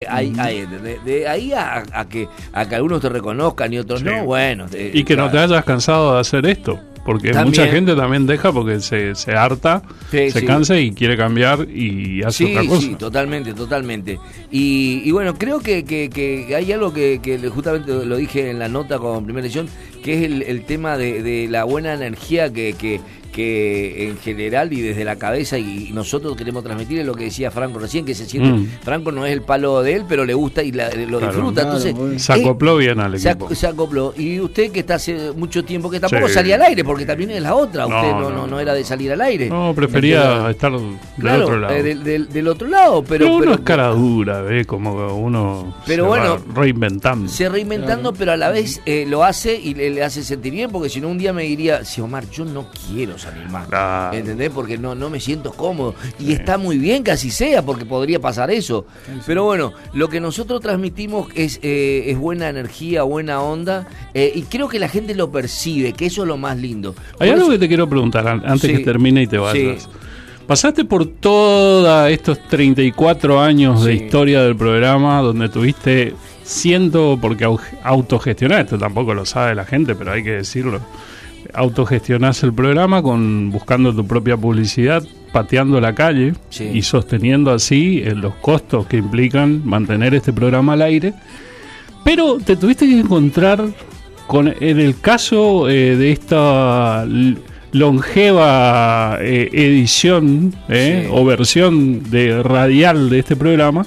de ahí a que algunos te reconozcan y otros no, bueno. Y que no te hayas cansado de hacer esto. Porque también, mucha gente también deja porque se harta, se cansa y quiere cambiar y hace otra cosa. Sí, totalmente. Y bueno, creo que hay algo que justamente lo dije en la nota con Primera Edición, que es el tema de la buena energía que en general y desde la cabeza y nosotros queremos transmitir, es lo que decía Franco recién, que se siente, Franco no es el palo de él, pero le gusta y lo disfruta, entonces se acopló bien al equipo. Se acopló. Y usted que está hace mucho tiempo que tampoco salía al aire, porque también es la otra, usted no era de salir al aire. No, prefería estar del otro lado. Del otro lado, pero uno es cara dura, como uno va reinventando. Se reinventando, pero a la vez lo hace y le hace sentir bien, porque si no un día me diría, si Omar, yo no quiero salir más, ¿entendés? Porque no me siento cómodo, y está muy bien que así sea, porque podría pasar eso, pero bueno, lo que nosotros transmitimos es buena energía, buena onda, y creo que la gente lo percibe, que eso es lo más lindo. Hay algo que te quiero preguntar antes que termine y te vayas. Pasaste por todos estos 34 años de historia del programa, donde tuviste porque autogestionar, esto tampoco lo sabe la gente, pero hay que decirlo, autogestionás el programa buscando tu propia publicidad, pateando la calle y sosteniendo así los costos que implican mantener este programa al aire, pero te tuviste que encontrar en el caso de esta longeva edición o versión de radial de este programa,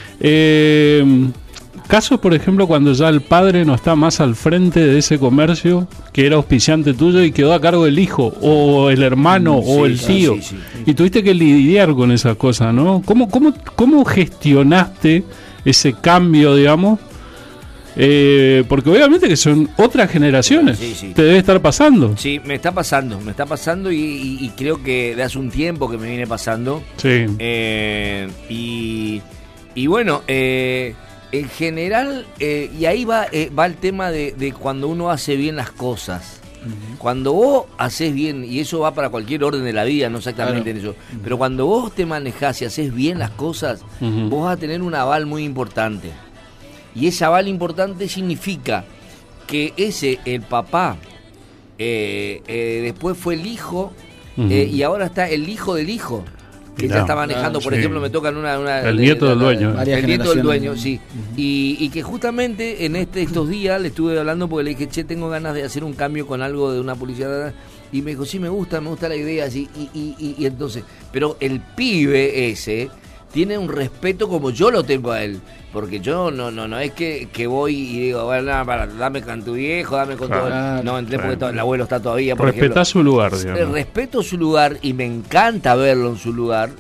casos, por ejemplo, cuando ya el padre no está más al frente de ese comercio que era auspiciante tuyo y quedó a cargo del hijo o el hermano o el tío, y tuviste que lidiar con esas cosas, ¿no? ¿Cómo gestionaste ese cambio, digamos? Porque obviamente que son otras generaciones. Te debe estar pasando. Sí, me está pasando y creo que de hace un tiempo que me viene pasando. Sí. Y bueno, en general, y ahí va el tema de cuando uno hace bien las cosas. Cuando vos haces bien, y eso va para cualquier orden de la vida, no exactamente en eso, pero cuando vos te manejás y haces bien las cosas, vos vas a tener un aval muy importante. Y ese aval importante significa que el papá, después fue el hijo, y ahora está el hijo del hijo, que ya está manejando, por ejemplo, me tocan el nieto del dueño. El nieto del dueño, sí. Y que justamente en estos días le estuve hablando porque le dije, tengo ganas de hacer un cambio con algo de una publicidad. Y me dijo, sí, me gusta la idea, así. Y entonces, pero el pibe ese tiene un respeto como yo lo tengo a él. Porque yo no es que voy y digo, bueno, dame con tu viejo, dame con todo. No, porque el abuelo está todavía. Respetá su lugar, digamos. Respeto su lugar y me encanta verlo en su lugar.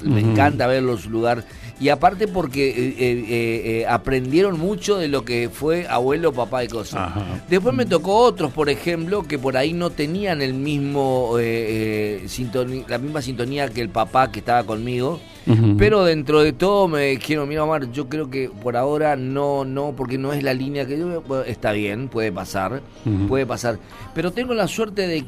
Y aparte porque aprendieron mucho de lo que fue abuelo, papá y cosas. Después me tocó otros, por ejemplo, que por ahí no tenían el mismo la misma sintonía que el papá que estaba conmigo. Pero dentro de todo me dijeron, mira Omar, yo creo que por ahora no, porque no es la línea que yo, está bien, puede pasar, pero tengo la suerte de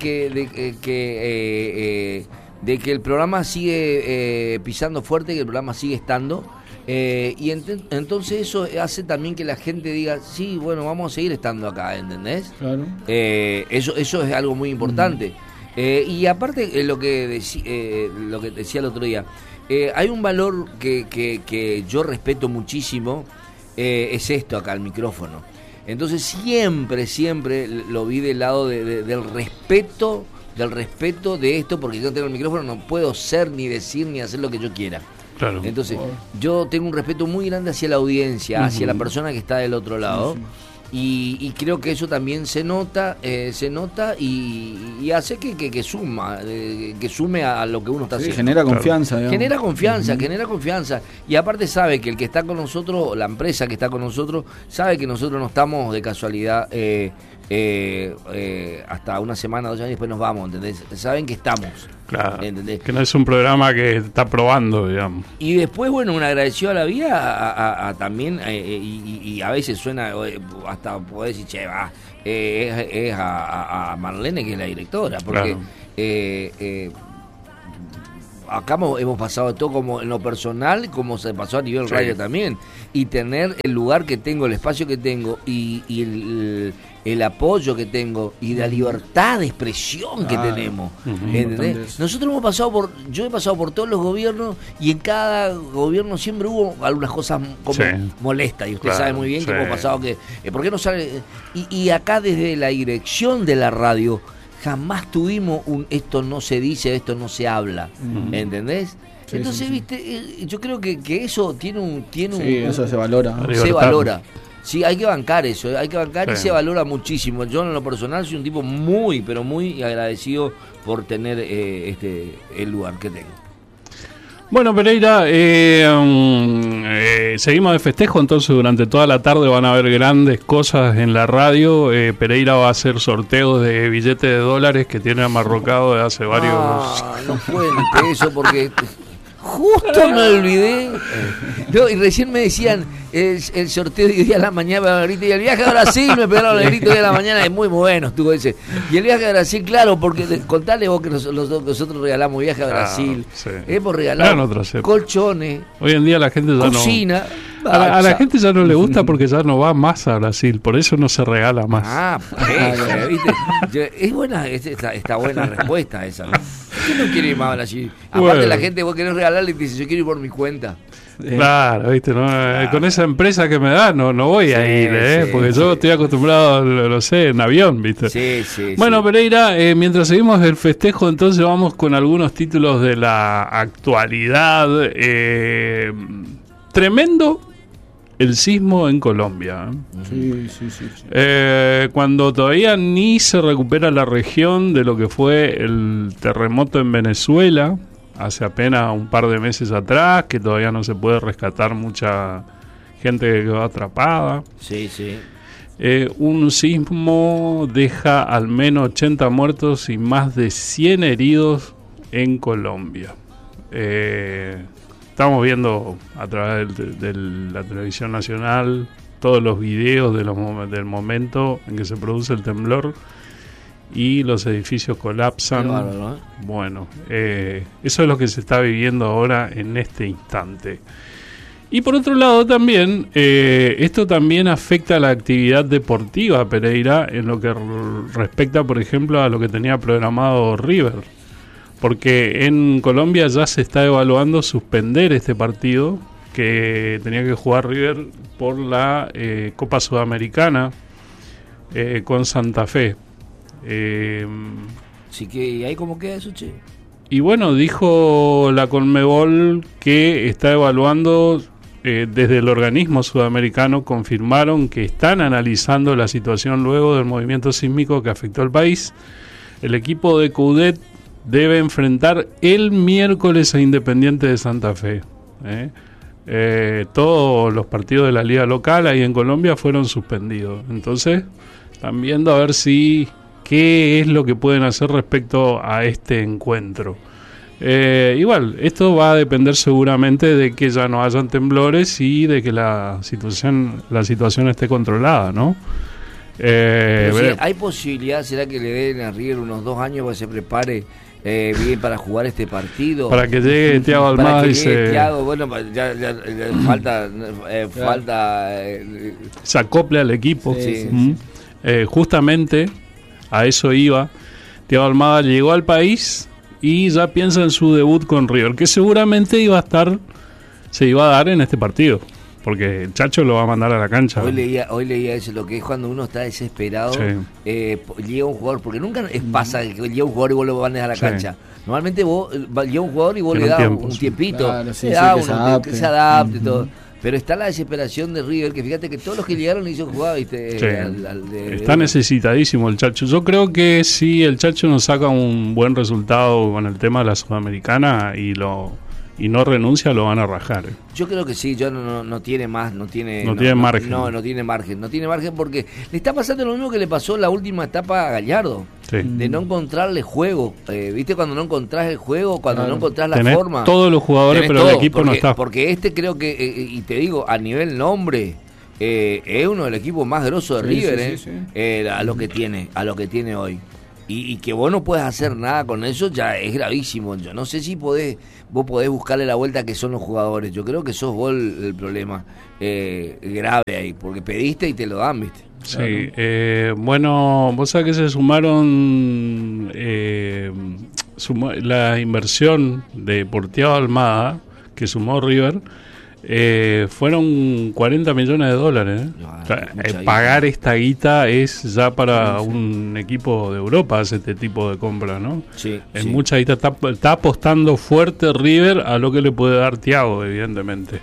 que el programa sigue pisando fuerte, que el programa sigue estando, y entonces eso hace también que la gente diga, sí, bueno, vamos a seguir estando acá, ¿entendés? Claro. Eso es algo muy importante. Y aparte lo que decía el otro día, hay un valor que yo respeto muchísimo, es esto acá, el micrófono. Entonces siempre lo vi del lado del respeto de esto, porque yo tengo el micrófono, no puedo ser, ni decir, ni hacer lo que yo quiera. Claro. Entonces yo tengo un respeto muy grande hacia la audiencia, hacia la persona que está del otro lado. Y creo que eso también se nota y hace que sume a lo que uno está haciendo. Genera confianza. Genera confianza. Y aparte sabe que el que está con nosotros, la empresa que está con nosotros, sabe que nosotros no estamos de casualidad hasta una semana, 2 años después nos vamos, ¿entendés? Saben que estamos. Claro, ¿entendés? Que no es un programa que está probando, digamos. Y después, bueno, un agradecido a la vida a también, y a veces suena, hasta poder decir, che, va, es a Marlene, que es la directora, porque acá hemos pasado de todo, como en lo personal, como se pasó a nivel radio también, y tener el lugar que tengo, el espacio que tengo y el apoyo que tengo y la libertad de expresión que tenemos. ¿Entendés? Nosotros yo he pasado por todos los gobiernos y en cada gobierno siempre hubo algunas cosas como molestas, y usted sabe muy bien que hemos pasado que ¿por qué no sale? Y acá desde la dirección de la radio jamás tuvimos esto no se dice, esto no se habla, ¿entendés? Entonces, viste, yo creo que eso tiene un eso se valora. Se valora. Sí, hay que bancar eso, y se valora muchísimo. Yo en lo personal soy un tipo muy, pero muy agradecido por tener el lugar que tengo. Bueno, Pereira, seguimos de festejo, entonces durante toda la tarde van a haber grandes cosas en la radio. Pereira va a hacer sorteos de billetes de dólares que tiene amarrocado de hace varios... No cuente eso porque... Justo me olvidé. No, y recién me decían el sorteo de hoy día a la mañana, y el viaje a Brasil, me pegaron el grito de hoy a la mañana, es muy bueno, estuvo ese. Y el viaje a Brasil, claro, porque contale vos que nosotros regalamos viaje a Brasil. Hemos regalado colchones. Hoy en día la gente ya cocina. A la gente ya no le gusta porque ya no va más a Brasil, por eso no se regala más. ¿Viste? Es buena, está buena respuesta esa, ¿no? ¿Quién no quiere ir más a Brasil? Aparte la gente, vos querés regalarle y te dice, yo quiero ir por mi cuenta. Claro, viste, ¿no? Con esa empresa que me da no voy a ir, porque yo estoy acostumbrado, lo sé, en avión, viste. Bueno, Pereira, mientras seguimos el festejo, entonces vamos con algunos títulos de la actualidad. Tremendo el sismo en Colombia. Sí. Cuando todavía ni se recupera la región de lo que fue el terremoto en Venezuela, hace apenas un par de meses atrás, que todavía no se puede rescatar mucha gente que quedó atrapada. Un sismo deja al menos 80 muertos y más de 100 heridos en Colombia. Estamos viendo a través de la televisión nacional todos los videos del momento en que se produce el temblor y los edificios colapsan. Bueno, eso es lo que se está viviendo ahora en este instante. Y por otro lado también, esto también afecta a la actividad deportiva, Pereira, en lo que respecta, por ejemplo, a lo que tenía programado River. Porque en Colombia ya se está evaluando suspender este partido que tenía que jugar River por la Copa Sudamericana con Santa Fe. Sí, que ¿y ahí cómo queda eso, che? Y bueno, dijo la Conmebol que está evaluando, desde el organismo sudamericano confirmaron que están analizando la situación luego del movimiento sísmico que afectó al país. El equipo de Coudet debe enfrentar el miércoles a Independiente de Santa Fe. Todos los partidos de la liga local ahí en Colombia fueron suspendidos. Entonces, están viendo a ver qué es lo que pueden hacer respecto a este encuentro. Igual, esto va a depender seguramente de que ya no hayan temblores y de que la situación esté controlada, ¿no? ¿Hay posibilidad, será que le den a River unos 2 años para que se prepare bien para jugar este partido? Para que llegue Thiago Almada y ya falta se acople al equipo. Justamente a eso iba. Thiago Almada llegó al país y ya piensa en su debut con River, que seguramente se iba a dar en este partido, porque el Chacho lo va a mandar a la cancha. Hoy leía eso, lo que es cuando uno está desesperado, llega un jugador, porque nunca pasa que llega un jugador y vos lo mandes a la cancha. Normalmente llega un jugador y vos le das un tiempito, que se adapte todo. Pero está la desesperación de River, que fíjate que todos los que llegaron hizo jugar, ¿viste? Está necesitadísimo el Chacho. Yo creo que si el Chacho nos saca un buen resultado con el tema de la Sudamericana y no renuncia, lo van a rajar. Yo creo que sí, no tiene más, no tiene margen. No tiene margen porque le está pasando lo mismo que le pasó en la última etapa a Gallardo, de no encontrarle juego. ¿Viste? Cuando no encontrás el juego, cuando no encontrás la forma. Todos los jugadores, pero el equipo no está. Porque creo que, y te digo, a nivel nombre, es uno del equipo más grosso de River, a lo que tiene hoy. y que vos no puedes hacer nada con eso ya es gravísimo. Yo no sé si vos podés buscarle la vuelta que son los jugadores. Yo creo que sos vos el problema grave ahí, porque pediste y te lo dan, ¿viste? Sí, bueno, vos sabés que se sumaron la inversión de Porteado Almada, que sumó River, fueron $40 millones. O sea, pagar esta guita es ya para un equipo de Europa hacer este tipo de compras, ¿no? Sí, en mucha guita está apostando fuerte River a lo que le puede dar Thiago, evidentemente.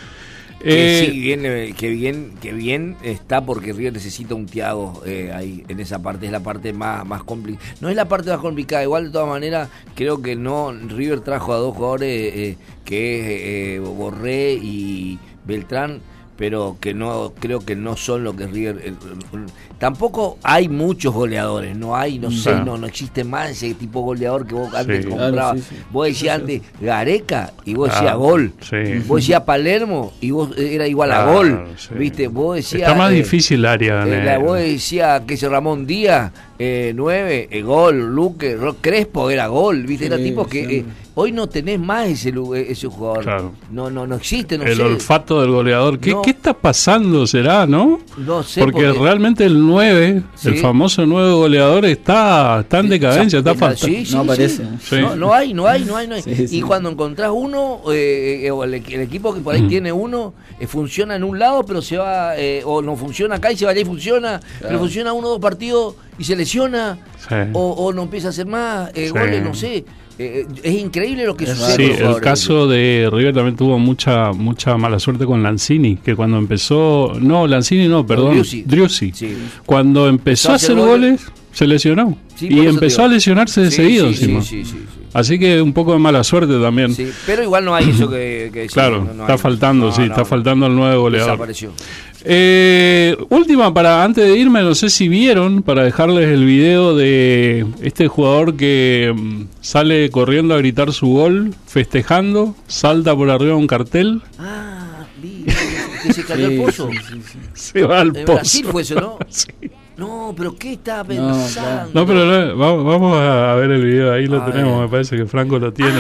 Que bien está, porque River necesita un Thiago ahí en esa parte, es la parte más complicada. No es la parte más complicada, igual de todas maneras creo que no. River trajo a 2 jugadores que es Borré y Beltrán, pero que no creo que no son lo que River tampoco hay muchos goleadores, no existe más ese tipo de goleador que vos antes comprabas. Claro, sí. Vos decías antes Gareca y vos decías gol, vos decías Palermo y vos era igual a gol, viste, vos decías está más difícil el área, vos decías que ese Ramón Díaz 9, gol, Luque, Crespo era gol, viste, era tipo que hoy no tenés más ese jugador. Claro. No existe, el olfato del goleador. ¿Qué está pasando? ¿Será, no? No sé. Porque realmente el 9, el famoso 9 goleador, está en decadencia, está faltando. No aparece. Sí. No hay. Y cuando encontrás uno, o el equipo que por ahí tiene uno, funciona en un lado, pero se va, o no funciona acá y se va allá y funciona, pero funciona 1 o 2 partidos y se lesiona, o no empieza a hacer más goles, no sé. Es increíble lo que sucede. Sí, el caso de River también tuvo mucha mala suerte con Lanzini, que cuando empezó, Driussi. Sí. Cuando empezó a hacer goles, se lesionó. Sí, y empezó a lesionarse de seguido. Sí. Así que un poco de mala suerte también. Sí, pero igual no hay eso que claro, no está hay. faltando, está faltando el 9 goleador. Desapareció. Última, antes de irme, no sé si vieron, para dejarles el video de este jugador que sale corriendo a gritar su gol, festejando, salta por arriba de un cartel. Vi, que se cayó el pozo. Sí. Se va al pozo. Brasil fue eso, ¿no? Sí. No, pero ¿qué estaba pensando? No, pero vamos a ver el video, ahí lo tenemos, me parece que Franco lo tiene.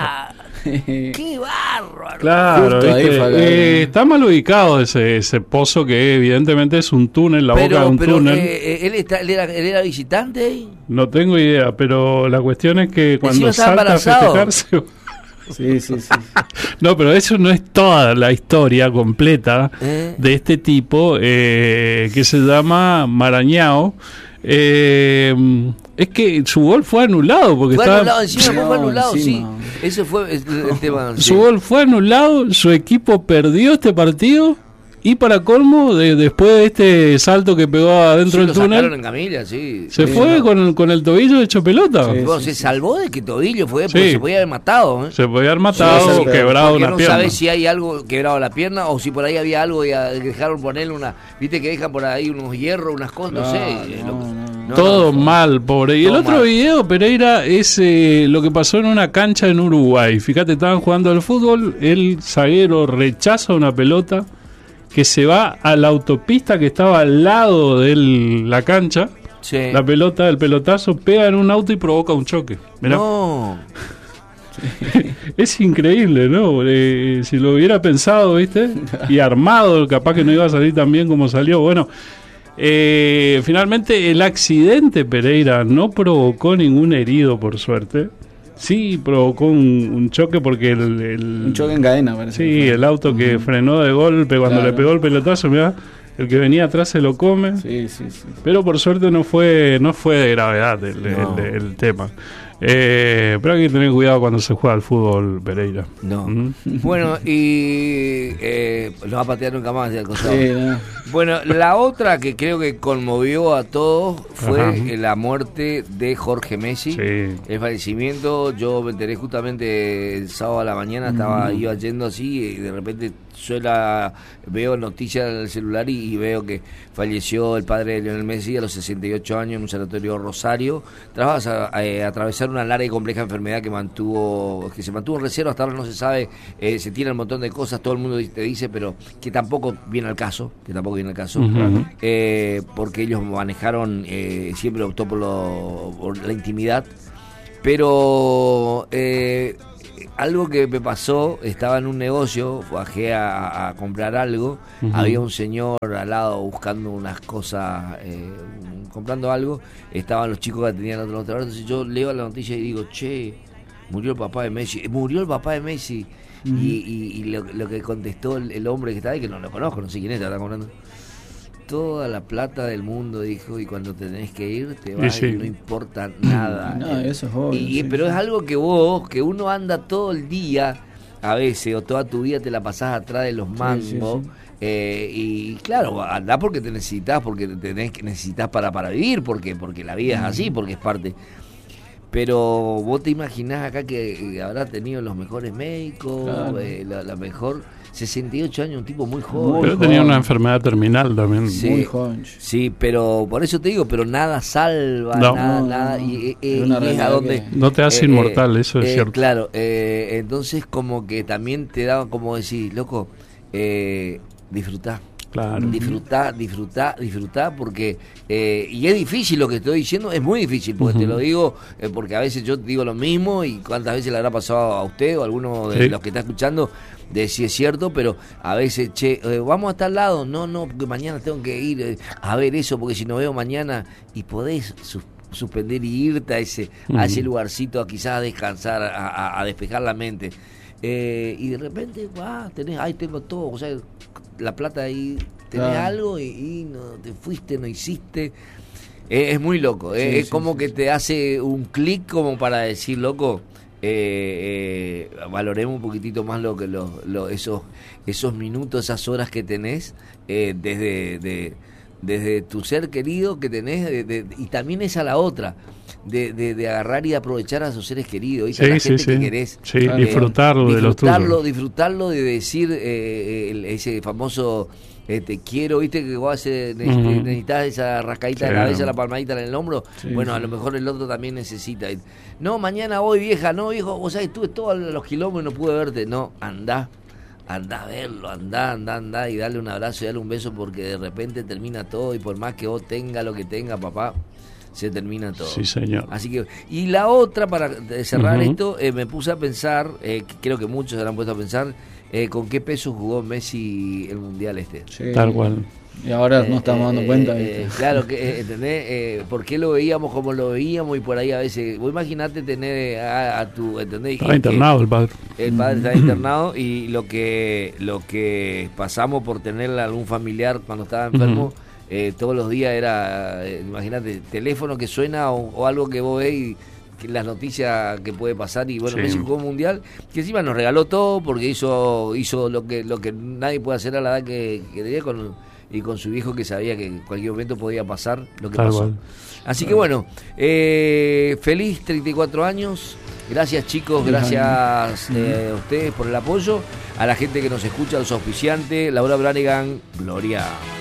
¡Qué bárbaro! Claro, está mal ubicado ese pozo, que evidentemente es un túnel, boca de un túnel. ¿Él era visitante ahí? No tengo idea, pero la cuestión es que cuando salta a festejarse... Sí. No, pero eso no es toda la historia completa de este tipo que se llama Marañao. Es que su gol fue anulado porque fue anulado, fue anulado, sí. Ese fue el tema. Su gol fue anulado, su equipo perdió este partido. Y para colmo, después de este salto que pegó adentro del túnel, en camilla, se fue con el tobillo hecho pelota. Bueno, se salvó de que tobillo fue, porque se podía haber matado. Se podía haber matado o quebrado una pierna. No sabes si hay algo quebrado la pierna o si por ahí había algo y dejaron ponerle viste que dejan por ahí unos hierros, unas cosas, no sé. Todo mal, pobre. Y el otro video, Pereira, es lo que pasó en una cancha en Uruguay. Fíjate, estaban jugando al fútbol, el zaguero rechaza una pelota que se va a la autopista que estaba al lado de la cancha. La pelota, el pelotazo pega en un auto y provoca un choque. Mirá. No. Es increíble, ¿no? Si lo hubiera pensado, ¿viste? Y armado, capaz que no iba a salir tan bien como salió. Bueno, finalmente el accidente, Pereira, no provocó ningún herido, por suerte. Sí, provocó un choque porque un choque en cadena, parece. Sí, el auto que frenó de golpe cuando le pegó el pelotazo, mirá, el que venía atrás se lo come. Sí. Pero por suerte no fue de gravedad el tema. Pero hay que tener cuidado cuando se juega al fútbol, Pereira. No. Bueno, y lo va a patear nunca más de al costado. Bueno, la otra que creo que conmovió a todos fue la muerte de Jorge Messi. El fallecimiento, yo me enteré justamente el sábado a la mañana, iba yendo así y de repente veo noticias en el celular y veo que falleció el padre de Lionel Messi a los 68 años en un sanatorio Rosario, tras atravesar una larga y compleja enfermedad que se mantuvo en reserva. Hasta ahora no se sabe, se tiran un montón de cosas, todo el mundo te dice, pero que tampoco viene al caso, porque ellos manejaron, siempre optó por la intimidad, pero algo que me pasó, estaba en un negocio, bajé a comprar algo, había un señor al lado buscando unas cosas, comprando algo, estaban los chicos que tenían otro lado, entonces yo leo la noticia y digo, che, murió el papá de Messi, y lo que contestó el hombre que estaba ahí, que no lo conozco, no sé quién es, estaba hablando, toda la plata del mundo, dijo, y cuando tenés que ir, te vas y no importa nada. No, eso es obvio. Pero es algo que uno anda todo el día, a veces, o toda tu vida te la pasás atrás de los mangos, y claro, andás porque te necesitas, porque necesitas para vivir, porque la vida es así, porque es parte. Pero vos te imaginás acá que habrá tenido los mejores médicos, claro. La mejor... 68 años, un tipo muy joven. Pero tenía una enfermedad terminal también. Sí, muy joven. Sí, pero por eso te digo, pero nada salva, nada. Y es a donde... No te hace inmortal, eso es cierto. Claro, entonces como que también te da como decir, loco, disfrutá. Claro. Disfrutá, porque y es difícil lo que estoy diciendo, es muy difícil, porque te lo digo, porque a veces yo digo lo mismo, y cuántas veces le habrá pasado a usted o a alguno de los que está escuchando, de si es cierto, pero a veces, vamos a tal lado, no, porque mañana tengo que ir a ver eso, porque si no veo mañana, y podés suspender y irte a ese lugarcito, quizás a descansar, a despejar la mente, y de repente, ahí tengo todo, o sea, la plata ahí, tenés algo y no te fuiste, no hiciste. Es muy loco, es como que te hace un clic como para decir, loco, valoremos un poquitito más lo que esos minutos, esas horas que tenés, desde tu ser querido que tenés, y también esa la otra, de agarrar y aprovechar a esos seres queridos, a la gente que querés, disfrutarlo de los tuyos, disfrutarlo de decir ese famoso te quiero, viste que vos necesitas esa rascadita de cabeza, la palmadita en el hombro, a lo mejor el otro también necesita. No, mañana voy, vieja, no, viejo, vos sabés, estuve todos los kilómetros y no pude verte. No, andá a verlo, andá y dale un abrazo y dale un beso, porque de repente termina todo, y por más que vos tenga lo que tenga, papá, se termina todo. Sí, señor. Así que, y la otra, para cerrar esto, me puse a pensar, creo que muchos se han puesto a pensar, ¿con qué peso jugó Messi el Mundial este? Sí. Tal cual. Y ahora nos estamos dando cuenta. Claro, que ¿entendés? ¿Por qué lo veíamos como lo veíamos? Y por ahí a veces, vos imaginate tener a tu, ¿entendés? Estaba internado el padre. El padre estaba internado, y lo que pasamos por tenerle a algún familiar cuando estaba enfermo, todos los días era, imagínate, teléfono que suena o algo que vos ves y las noticias que puede pasar. Y bueno, Messi jugó mundial, que encima nos regaló todo, porque hizo lo que nadie puede hacer a la edad que tenía, con su hijo, que sabía que en cualquier momento podía pasar lo que pasó. Así que bueno, feliz 34 años. Gracias, chicos, gracias a ustedes por el apoyo, a la gente que nos escucha, a los auspiciantes, Laura Branigan, Gloria.